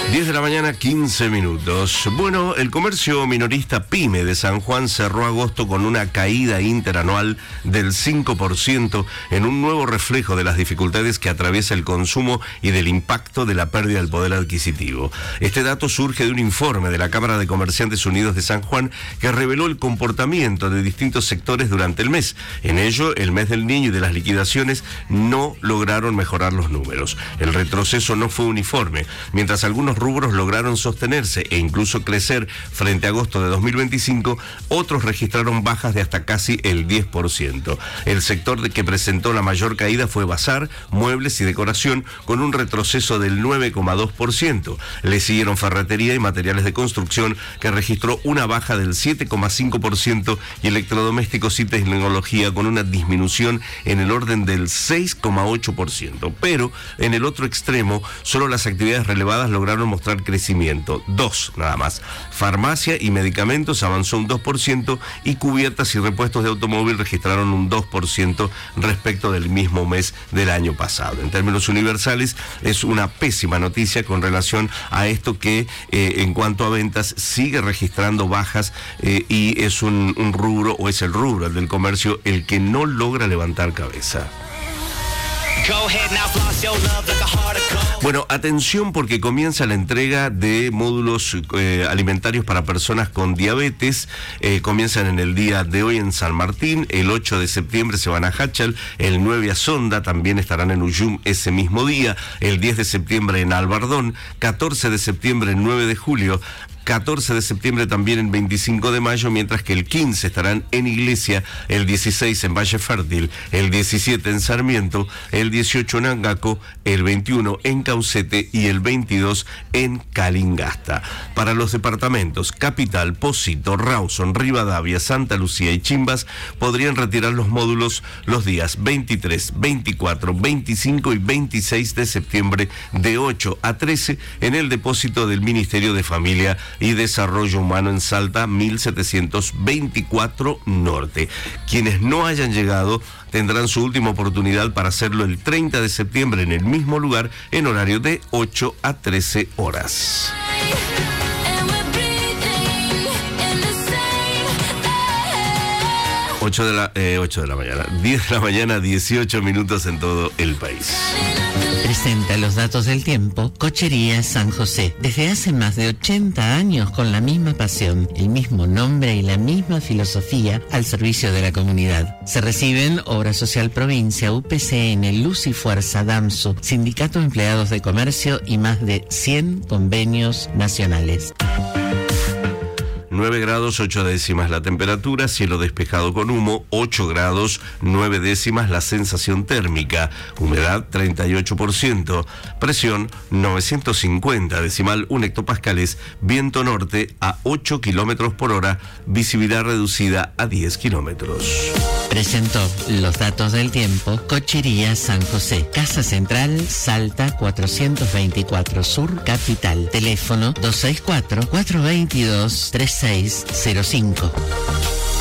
10 de la mañana, 15 minutos. Bueno, el comercio minorista PYME de San Juan cerró agosto con una caída interanual del 5% en un nuevo reflejo de las dificultades que atraviesa el consumo y del impacto de la pérdida del poder adquisitivo. Este dato surge de un informe de la Cámara de Comerciantes Unidos de San Juan que reveló el comportamiento de distintos sectores durante el mes. En ello, el mes del niño y de las liquidaciones no lograron mejorar los números. El retroceso no fue uniforme, mientras algunos rubros lograron sostenerse e incluso crecer frente a agosto de 2025, otros registraron bajas de hasta casi el 10%. El sector que presentó la mayor caída fue bazar, muebles y decoración, con un retroceso del 9,2%. Le siguieron ferretería y materiales de construcción, que registró una baja del 7,5%, y electrodomésticos y tecnología con una disminución en el orden del 6,8%. Pero en el otro extremo, solo las actividades relevadas lograron mostrar crecimiento, 2 nada más. Farmacia y medicamentos avanzó un 2% y cubiertas y repuestos de automóvil registraron un 2% respecto del mismo mes del año pasado. En términos universales, es una pésima noticia con relación a esto que en cuanto a ventas sigue registrando bajas y es un rubro, o es el rubro, el del comercio, el que no logra levantar cabeza. Bueno, atención, porque comienza la entrega de módulos alimentarios para personas con diabetes. Comienzan en el día de hoy en San Martín, el 8 de septiembre se van a Hachal, el 9 a Sonda, también estarán en Uyum ese mismo día, el 10 de septiembre en Albardón, 14 de septiembre en 9 de julio, 14 de septiembre también en 25 de mayo, mientras que el 15 estarán en Iglesia, el 16 en Valle Fértil, el 17 en Sarmiento, el 18 en Angaco, el 21 en Caucete y el 22 en Calingasta. Para los departamentos Capital, Pocito, Rawson, Rivadavia, Santa Lucía y Chimbas podrían retirar los módulos los días 23, 24, 25 y 26 de septiembre de 8 a 13 en el depósito del Ministerio de Familia y Desarrollo Humano en Salta, 1724 Norte. Quienes no hayan llegado tendrán su última oportunidad para hacerlo el 30 de septiembre en el mismo lugar, en horario de 8 a 13 horas. 8 de la mañana, 10 de la mañana, 18 minutos en todo el país. Presenta los datos del tiempo Cochería San José. Desde hace más de 80 años, con la misma pasión, el mismo nombre y la misma filosofía al servicio de la comunidad. Se reciben Obra Social Provincia, UPCN, Luz y Fuerza, DAMSU, Sindicato de Empleados de Comercio y más de 100 convenios nacionales. 9 grados 8 décimas la temperatura, cielo despejado con humo, 8 grados 9 décimas la sensación térmica, humedad 38%, presión 950 decimal 1 hectopascales, viento norte a 8 kilómetros por hora, visibilidad reducida a 10 kilómetros. Presentó los datos del tiempo Cochería San José, Casa Central, Salta 424 Sur, Capital. Teléfono 264-422-3605.